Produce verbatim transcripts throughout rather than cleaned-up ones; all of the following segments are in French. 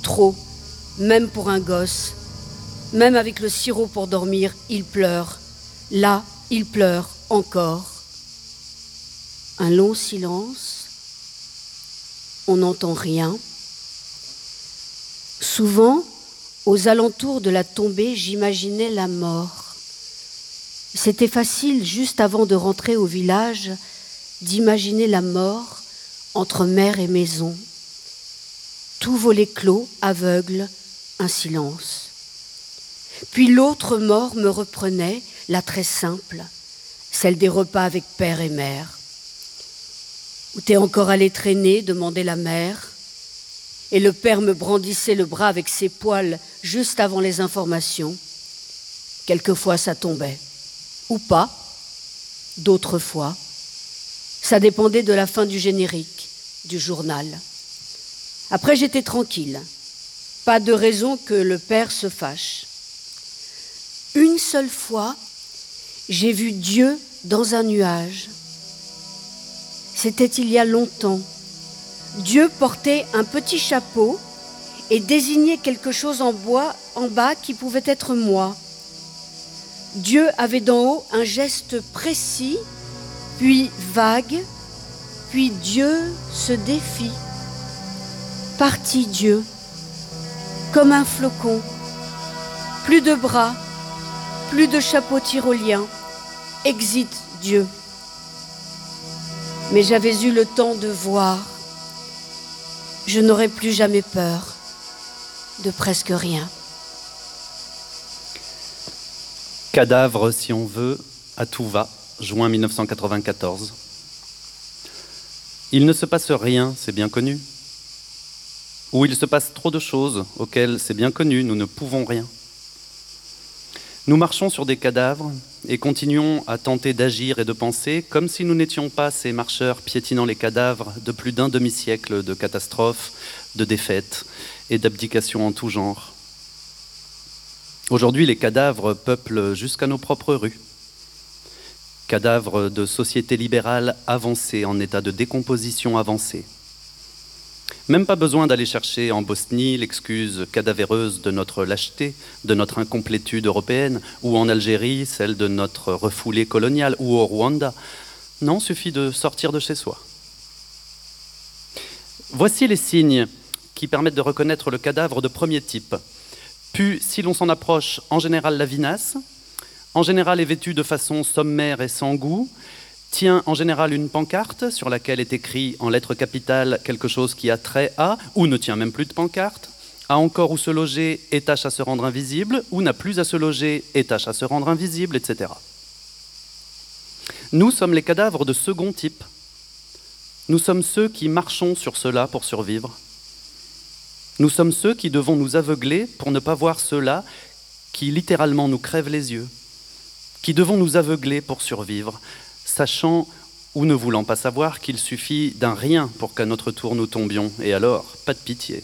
trop, même pour un gosse. Même avec le sirop pour dormir, il pleure. Là, il pleure encore. Un long silence. On n'entend rien. Souvent, aux alentours de la tombée, j'imaginais la mort. C'était facile, juste avant de rentrer au village, d'imaginer la mort entre mer et maison. Tout volet clos, aveugle, un silence. Puis l'autre mort me reprenait, la très simple, celle des repas avec père et mère. Où t'es encore allé traîner, demandait la mère. Et le père me brandissait le bras avec ses poils juste avant les informations. Quelquefois ça tombait, ou pas, d'autres fois. Ça dépendait de la fin du générique, du journal. Après j'étais tranquille, pas de raison que le père se fâche. Une seule fois, j'ai vu Dieu dans un nuage. C'était il y a longtemps. Dieu portait un petit chapeau et désignait quelque chose en bois en bas qui pouvait être moi. Dieu avait d'en haut un geste précis, puis vague, puis Dieu se défie. Parti Dieu, comme un flocon, plus de bras, plus de chapeau tyrolien, exit Dieu. Mais j'avais eu le temps de voir. Je n'aurais plus jamais peur de presque rien. Cadavre, si on veut, à tout va, juin mille neuf cent quatre-vingt-quatorze. Il ne se passe rien, c'est bien connu. Ou il se passe trop de choses auxquelles, c'est bien connu, nous ne pouvons rien. Nous marchons sur des cadavres et continuons à tenter d'agir et de penser comme si nous n'étions pas ces marcheurs piétinant les cadavres de plus d'un demi-siècle de catastrophes, de défaites et d'abdications en tout genre. Aujourd'hui, les cadavres peuplent jusqu'à nos propres rues. Cadavres de sociétés libérales avancées, en état de décomposition avancée. Même pas besoin d'aller chercher en Bosnie l'excuse cadavéreuse de notre lâcheté, de notre incomplétude européenne, ou en Algérie celle de notre refoulé colonial, ou au Rwanda. Non, suffit de sortir de chez soi. Voici les signes qui permettent de reconnaître le cadavre de premier type. Pu, si l'on s'en approche, en général la vinasse, en général est vêtu de façon sommaire et sans goût, tient en général une pancarte sur laquelle est écrit en lettres capitales quelque chose qui a trait à, ou ne tient même plus de pancarte, a encore où se loger et tâche à se rendre invisible, ou n'a plus à se loger et tâche à se rendre invisible, et cetera. Nous sommes les cadavres de second type. Nous sommes ceux qui marchons sur cela pour survivre. Nous sommes ceux qui devons nous aveugler pour ne pas voir ceux-là qui littéralement nous crèvent les yeux, qui devons nous aveugler pour survivre, sachant ou ne voulant pas savoir qu'il suffit d'un rien pour qu'à notre tour nous tombions, et alors, pas de pitié.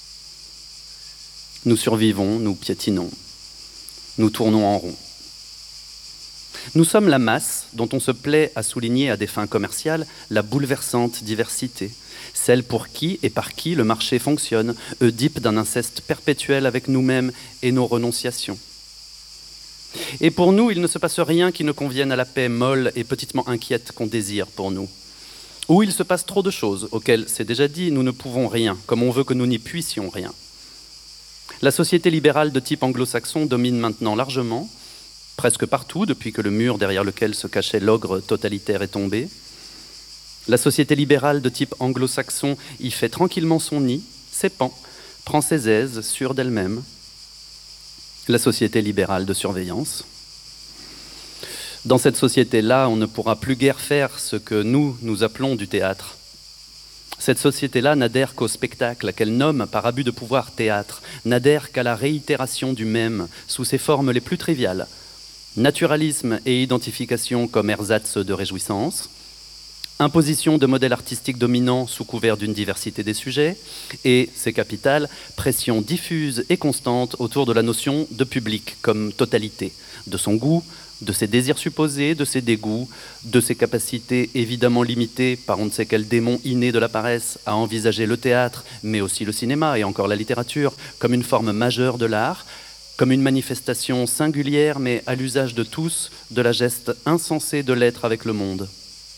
Nous survivons, nous piétinons, nous tournons en rond. Nous sommes la masse dont on se plaît à souligner à des fins commerciales la bouleversante diversité, celle pour qui et par qui le marché fonctionne, Oedipe d'un inceste perpétuel avec nous-mêmes et nos renonciations. Et pour nous, il ne se passe rien qui ne convienne à la paix molle et petitement inquiète qu'on désire pour nous. Ou il se passe trop de choses auxquelles, c'est déjà dit, nous ne pouvons rien, comme on veut que nous n'y puissions rien. La société libérale de type anglo-saxon domine maintenant largement, presque partout, depuis que le mur derrière lequel se cachait l'ogre totalitaire est tombé. La société libérale de type anglo-saxon y fait tranquillement son nid, s'épand, prend ses aises, sûre d'elle-même. La société libérale de surveillance. Dans cette société-là, on ne pourra plus guère faire ce que nous, nous appelons du théâtre. Cette société-là n'adhère qu'au spectacle, qu'elle nomme par abus de pouvoir théâtre, n'adhère qu'à la réitération du même, sous ses formes les plus triviales. Naturalisme et identification comme ersatz de réjouissance, Imposition de modèles artistiques dominants sous couvert d'une diversité des sujets, et, c'est capital, pression diffuse et constante autour de la notion de public comme totalité, de son goût, de ses désirs supposés, de ses dégoûts, de ses capacités évidemment limitées par on ne sait quel démon inné de la paresse à envisager le théâtre, mais aussi le cinéma et encore la littérature, comme une forme majeure de l'art, comme une manifestation singulière mais à l'usage de tous de la geste insensée de l'être avec le monde.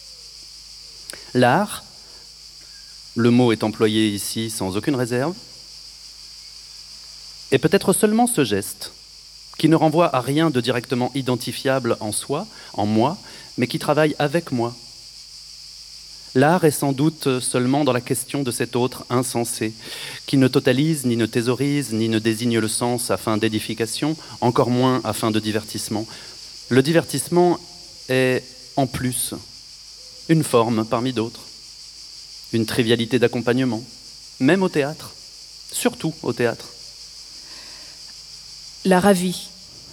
L'art, le mot est employé ici sans aucune réserve, est peut-être seulement ce geste, qui ne renvoie à rien de directement identifiable en soi, en moi, mais qui travaille avec moi. L'art est sans doute seulement dans la question de cet autre insensé, qui ne totalise, ni ne thésaurise, ni ne désigne le sens à fin d'édification, encore moins à fin de divertissement. Le divertissement est, en plus, une forme parmi d'autres, une trivialité d'accompagnement, même au théâtre, surtout au théâtre. La ravie.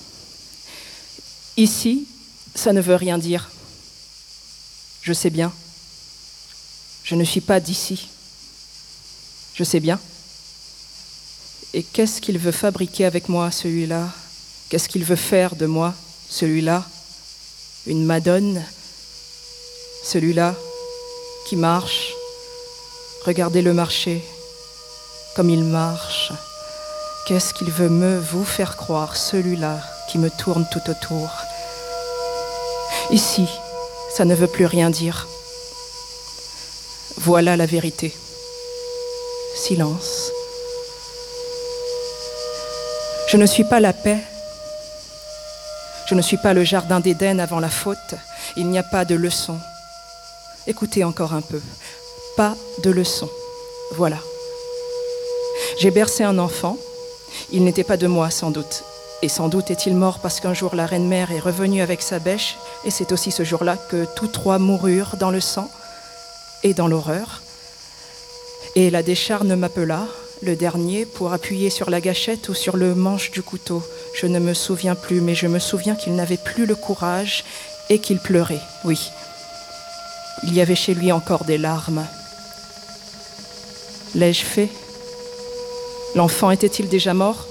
Ici, ça ne veut rien dire. Je sais bien. Je ne suis pas d'ici. Je sais bien. Et qu'est-ce qu'il veut fabriquer avec moi, celui-là? Qu'est-ce qu'il veut faire de moi, celui-là? Une madone? Celui-là qui marche? Regardez-le marcher, comme il marche. Qu'est-ce qu'il veut me vous faire croire, celui-là qui me tourne tout autour? Ici, ça ne veut plus rien dire. Voilà la vérité. Silence. Je ne suis pas la paix. Je ne suis pas le jardin d'Éden avant la faute. Il n'y a pas de leçon. Écoutez encore un peu. Pas de leçon. Voilà. J'ai bercé un enfant. Il n'était pas de moi, sans doute. Et sans doute est-il mort parce qu'un jour la reine-mère est revenue avec sa bêche, et c'est aussi ce jour-là que tous trois moururent dans le sang et dans l'horreur. Et la décharne m'appela, le dernier, pour appuyer sur la gâchette ou sur le manche du couteau. Je ne me souviens plus, mais je me souviens qu'il n'avait plus le courage et qu'il pleurait, oui. Il y avait chez lui encore des larmes. L'ai-je fait? L'enfant était-il déjà mort?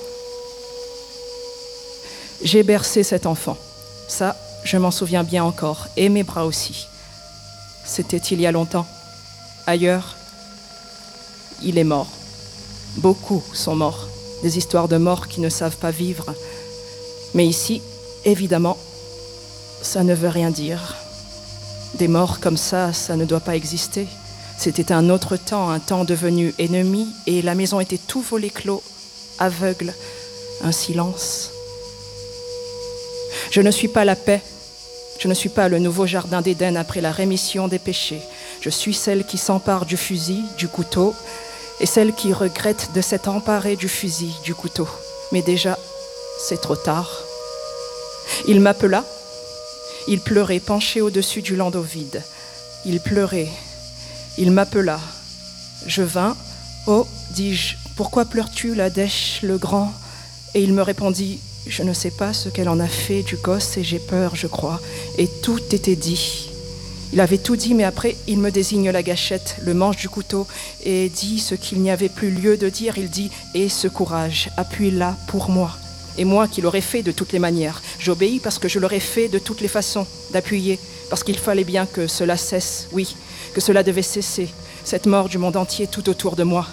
J'ai bercé cet enfant. Ça, je m'en souviens bien encore, et mes bras aussi. C'était il y a longtemps. Ailleurs, il est mort. Beaucoup sont morts. Des histoires de morts qui ne savent pas vivre. Mais ici, évidemment, ça ne veut rien dire. Des morts comme ça, ça ne doit pas exister. C'était un autre temps, un temps devenu ennemi, et la maison était tout volée clos, aveugle, un silence. Je ne suis pas la paix. Je ne suis pas le nouveau jardin d'Éden après la rémission des péchés. Je suis celle qui s'empare du fusil, du couteau, et celle qui regrette de s'être emparée du fusil, du couteau. Mais déjà, c'est trop tard. Il m'appela. Il pleurait, penché au-dessus du landau vide. Il pleurait. Il m'appela. Je vins. Oh, dis-je, pourquoi pleures-tu, la dèche, le grand? Et il me répondit, je ne sais pas ce qu'elle en a fait du gosse et j'ai peur, je crois. Et tout était dit. Il avait tout dit, mais après, il me désigne la gâchette, le manche du couteau, et dit ce qu'il n'y avait plus lieu de dire. Il dit, aie ce courage, appuie-la pour moi. Et moi qui l'aurais fait de toutes les manières. J'obéis parce que je l'aurais fait de toutes les façons d'appuyer, parce qu'il fallait bien que cela cesse, oui, que cela devait cesser, cette mort du monde entier tout autour de moi.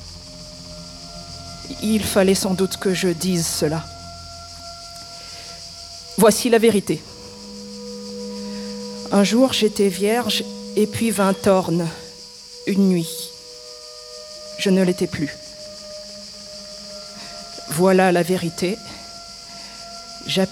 Il fallait sans doute que je dise cela. Voici la vérité. Un jour, j'étais vierge, et puis vint Orne, une nuit. Je ne l'étais plus. Voilà la vérité. J'appuie